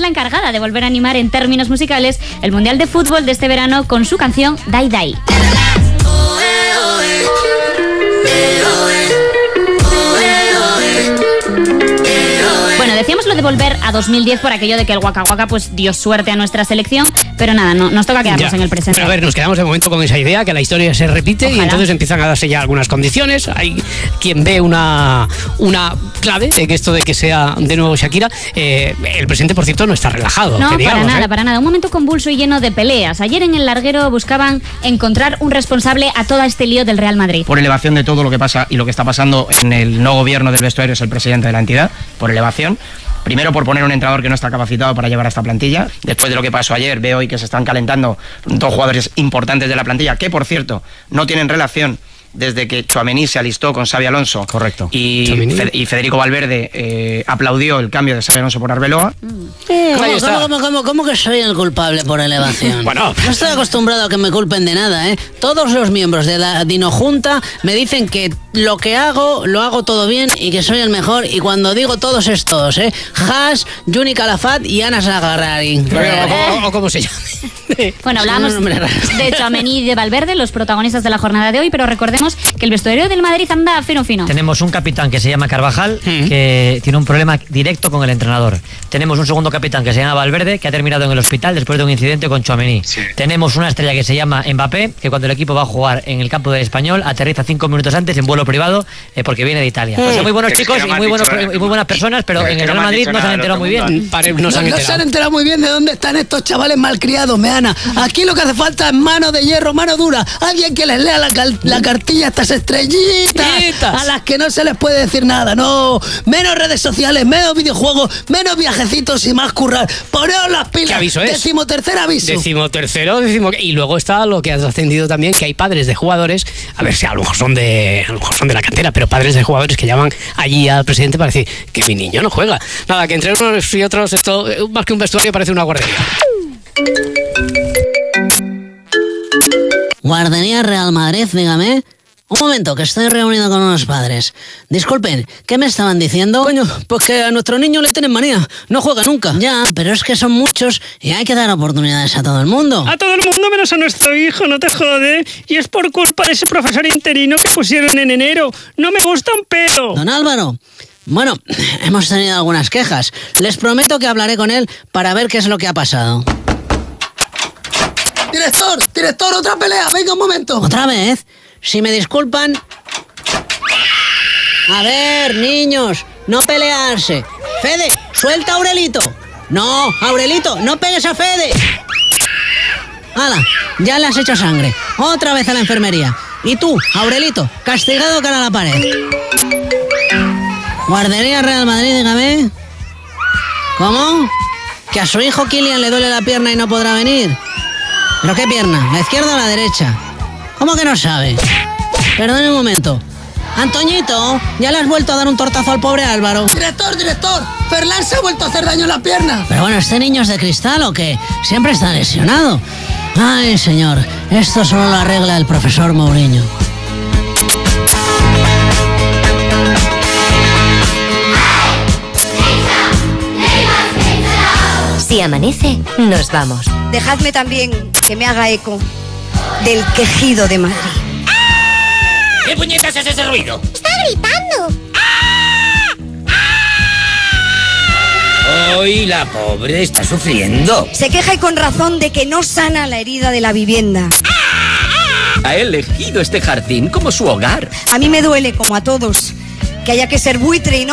la encargada de volver a animar en términos musicales el Mundial de Fútbol de este verano con su canción Dai Dai. Bueno, decíamos lo de volver a 2010 por aquello de que el Waka Waka pues dio suerte a nuestra selección, pero nada, no, nos toca quedarnos en el presente. Bueno, a ver, nos quedamos de momento con esa idea, que la historia se repite. Ojalá. Y entonces empiezan a darse ya algunas condiciones. Hay quien ve una clave de que esto de que sea de nuevo Shakira. El presidente, por cierto, no está relajado. No, que digamos, para nada. Un momento convulso y lleno de peleas. Ayer en el larguero buscaban encontrar un responsable a todo este lío del Real Madrid. Por elevación de todo lo que pasa y lo que está pasando en el no gobierno del vestuario es el presidente de la entidad, por elevación. Primero por poner un entrenador que no está capacitado para llevar a esta plantilla. Después de lo que pasó ayer, veo hoy que se están calentando dos jugadores importantes de la plantilla, que por cierto no tienen relación desde que Tchouaméni se alistó con Xabi Alonso. Correcto. Y Federico Valverde aplaudió el cambio de Xabi Alonso por Arbeloa. ¿Cómo que soy el culpable por elevación? Bueno, no estoy acostumbrado a que me culpen de nada, ¿eh? Todos los miembros de la Dinojunta me dicen que lo que hago, lo hago todo bien y que soy el mejor. Y cuando digo todos es todos, ¿eh? Haas, Juni Calafat y Anas Agarrari. O cómo se llama. Bueno, hablábamos de Tchouaméni y de Valverde, los protagonistas de la jornada de hoy, pero recordemos que el vestuario del Madrid anda fino. Tenemos un capitán que se llama Carvajal, que tiene un problema directo con el entrenador. Tenemos un segundo capitán que se llama Valverde, que ha terminado en el hospital después de un incidente con Tchouaméni. Sí. Tenemos una estrella que se llama Mbappé, que cuando el equipo va a jugar en el campo del Español, aterriza 5 minutos antes en vuelo privado, porque viene de Italia. Pues son muy buenos chicos y muy buenas personas, pero en el Real Madrid no se han enterado muy bien. No se han enterado muy bien de dónde están estos chavales malcriados, Meana. Aquí lo que hace falta es mano de hierro, mano dura. Alguien que les lea la cartilla a estas estrellitas a las que no se les puede decir nada. No, menos redes sociales, menos videojuegos, menos viajecitos y más currar. Poneos las pilas. ¿Qué aviso es? 13º aviso. 13º. Y luego está lo que has ascendido también, que hay padres de jugadores, a ver si a lo mejor son de la cantera, pero padres de jugadores que llaman allí al presidente para decir que mi niño no juega. Nada, que entre unos y otros esto, más que un vestuario, parece una guardería. Guardería Real Madrid, dígame. Un momento, que estoy reunido con unos padres. Disculpen, ¿qué me estaban diciendo? Coño, pues que a nuestro niño le tienen manía. No juega nunca. Ya, pero es que son muchos y hay que dar oportunidades a todo el mundo. A todo el mundo menos a nuestro hijo, no te jode. Y es por culpa de ese profesor interino que pusieron en enero. No me gusta un pelo. Don Álvaro, bueno, hemos tenido algunas quejas. Les prometo que hablaré con él para ver qué es lo que ha pasado. Director, otra pelea. Venga, un momento. ¿Otra vez? Si me disculpan... A ver, niños, no pelearse. Fede, suelta a Aurelito. No, Aurelito, no pegues a Fede. ¡Hala! Ya le has hecho sangre. Otra vez a la enfermería. Y tú, Aurelito, castigado cara a la pared. Guardería Real Madrid, dígame. ¿Cómo? ¿Que a su hijo Kylian le duele la pierna y no podrá venir? ¿Pero qué pierna? ¿La izquierda o la derecha? ¿Cómo que no sabe? Perdone un momento. Antoñito, ya le has vuelto a dar un tortazo al pobre Álvaro. Director, Ferlán se ha vuelto a hacer daño en la pierna. Pero bueno, ¿este niño es de cristal o qué? Siempre está lesionado. Ay, señor, esto solo lo arregla el profesor Mourinho. Si amanece, nos vamos. Dejadme también que me haga eco del quejido de Madrid. ¿Qué puñetas es ese ruido? ¡Está gritando! Hoy la pobre está sufriendo. Se queja y con razón de que no sana la herida de la vivienda. Ha elegido este jardín como su hogar. A mí me duele, como a todos, que haya que ser buitre y no